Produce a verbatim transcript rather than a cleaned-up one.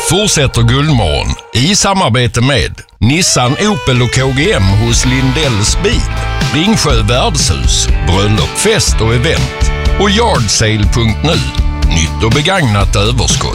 fortsätter Guldmorgon i samarbete med Nissan, Opel och K G M hos Lindells bil, Ringsjö värdshus, bröllop, fest och event och Yardsale punkt nu. Nytt och begagnat överskott.